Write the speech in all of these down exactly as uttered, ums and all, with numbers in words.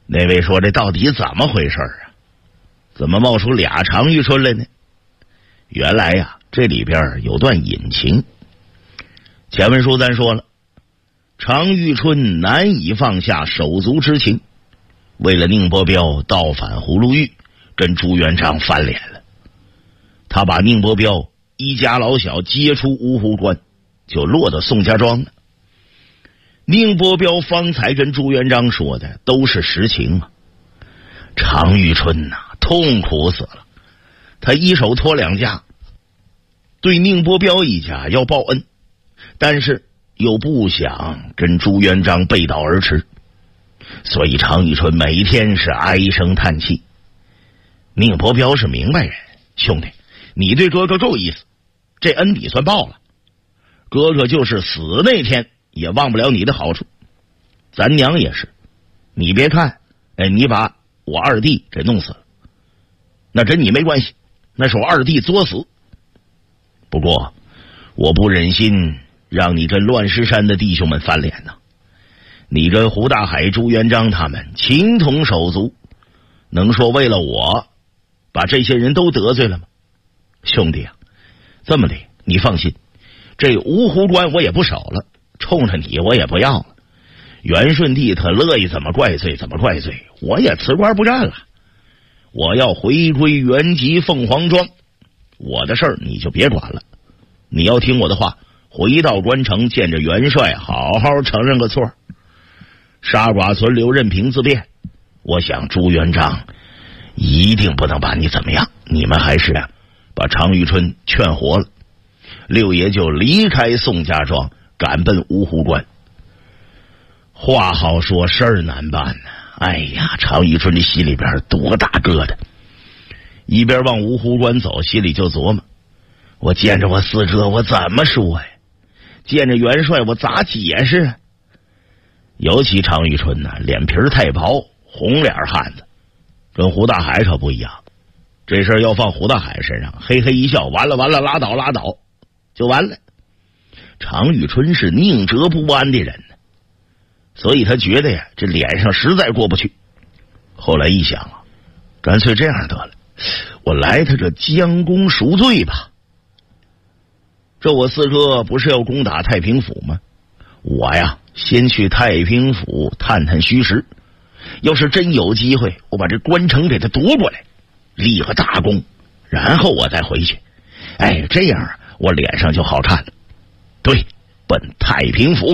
那位说这到底怎么回事啊？怎么冒出俩常遇春来呢？原来呀，这里边有段隐情。前文书咱说了，常遇春难以放下手足之情，为了宁伯彪倒反葫芦峪，跟朱元璋翻脸了。他把宁伯彪一家老小接出芜湖关，就落到宋家庄了。宁伯彪方才跟朱元璋说的都是实情啊。常遇春呐、啊，痛苦死了。他一手托两家，对宁伯彪一家要报恩，但是又不想跟朱元璋背道而驰，所以常遇春每天是唉声叹气。宁伯彪是明白人，兄弟，你对哥哥够意思，这恩你算报了。哥哥就是死那天也忘不了你的好处。咱娘也是，你别看，哎，你把我二弟给弄死了，那跟你没关系，那是我二弟作死。不过我不忍心让你跟乱石山的弟兄们翻脸呐、啊！你跟胡大海、朱元璋他们情同手足，能说为了我把这些人都得罪了吗？兄弟啊，这么的，你放心，这芜湖关我也不守了，冲着你我也不要了。元顺帝他乐意怎么怪罪怎么怪罪，我也辞官不干了。我要回归原籍凤凰庄，我的事儿你就别管了。你要听我的话，回到关城见着元帅，好好承认个错。杀剐存留，任凭自便。我想朱元璋一定不能把你怎么样。你们还是啊，把常遇春劝活了。六爷就离开宋家庄，赶奔芜湖关。话好说，事儿难办呢、啊。哎呀，常遇春这心里边多大疙瘩，一边往芜湖关走，心里就琢磨：我见着我四哥，我怎么说呀？见着元帅，我咋解释啊？尤其常遇春呢、啊，脸皮太薄，红脸汉子，跟胡大海可不一样。这事儿要放胡大海身上，嘿嘿一笑，完了完了，拉倒拉倒，就完了。常遇春是宁折不安的人呢，所以他觉得呀，这脸上实在过不去。后来一想啊，干脆这样得了，我来他这将功赎罪吧。这我四哥不是要攻打太平府吗？我呀，先去太平府探探虚实，要是真有机会，我把这关城给他夺过来，立个大功，然后我再回去。哎，这样我脸上就好看了。对，奔太平府。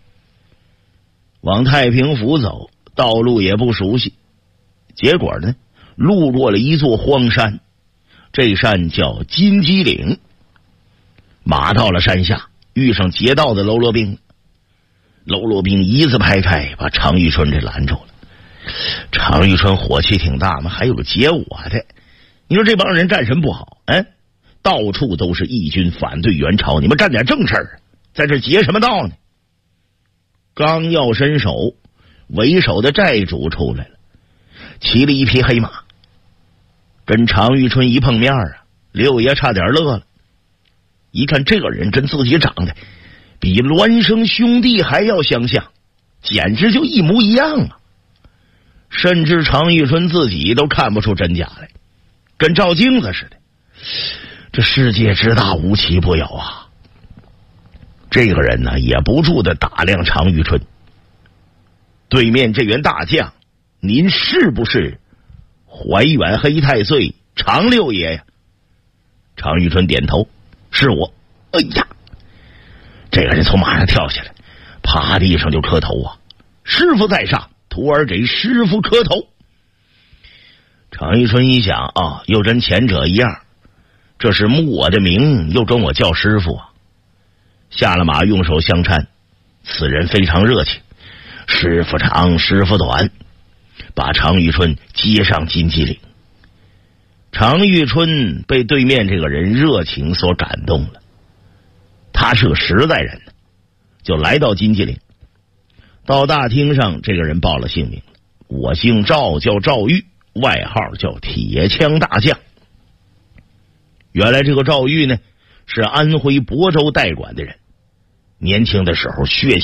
往太平府走，道路也不熟悉，结果呢，路过了一座荒山，这山叫金鸡岭。马到了山下，遇上劫道的喽啰兵，喽啰兵一字排开，把常遇春给拦住了。常遇春火气挺大嘛，还有个劫我的，你说这帮人干什么不好？哎，到处都是义军反对元朝，你们干点正事儿，在这劫什么道呢？刚要伸手，为首的寨主出来了，骑了一匹黑马，跟常遇春一碰面啊，六爷差点乐了。一看这个人跟自己长得比孪生兄弟还要相像，简直就一模一样啊！甚至常遇春自己都看不出真假来，跟照镜子似的。这世界之大，无奇不有啊！这个人呢，也不住的打量常遇春。对面这员大将，您是不是怀远黑太岁常六爷呀？常遇春点头，是我。哎呀，这个人从马上跳下来，趴地上就磕头啊！师傅在上，徒儿给师傅磕头。常遇春一想啊，又跟前者一样，这是慕我的名，又跟我叫师傅啊。下了马，用手相搀，此人非常热情，师傅长师傅短，把常遇春接上金鸡岭。常遇春被对面这个人热情所感动了，他是个实在人，就来到金鸡岭。到大厅上，这个人报了姓名，我姓赵，叫赵玉，外号叫铁枪大将。原来这个赵玉呢，是安徽亳州代管的人，年轻的时候血